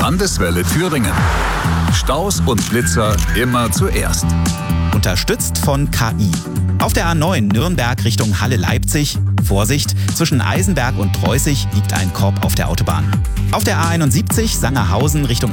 Landeswelle Thüringen. Staus und Blitzer immer zuerst. Unterstützt von KI. Auf der A9 Nürnberg Richtung Halle-Leipzig. Vorsicht, zwischen Eisenberg und Treußig liegt ein Korb auf der Autobahn. Auf der A71 Sangerhausen Richtung